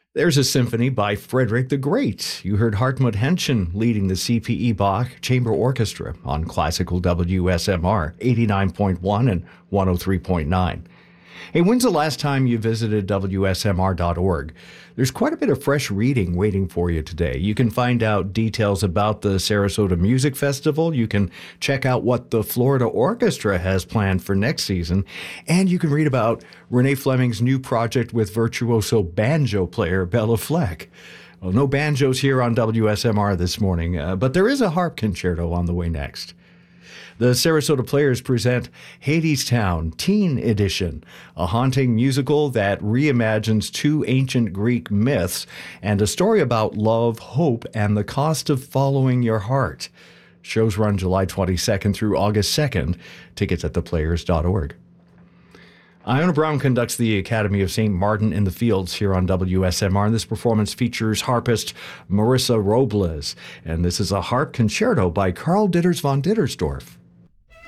There's a symphony by Frederick the Great. You heard Hartmut Henschen leading the C.P.E. Bach Chamber Orchestra on classical WSMR 89.1 and 103.9. Hey, when's the last time you visited WSMR.org? There's quite a bit of fresh reading waiting for you today. You can find out details about the Sarasota Music Festival. You can check out what the Florida Orchestra has planned for next season. And you can read about Renee Fleming's new project with virtuoso banjo player Bella Fleck. Well, no banjos here on WSMR this morning, but there is a harp concerto on the way next. The Sarasota Players present Hadestown Teen Edition, a haunting musical that reimagines two ancient Greek myths and a story about love, hope, and the cost of following your heart. Shows run July 22nd through August 2nd. Tickets at theplayers.org. Iona Brown conducts the Academy of St. Martin in the Fields here on WSMR, and this performance features harpist Marissa Robles. And this is a harp concerto by Carl Ditters von Dittersdorf.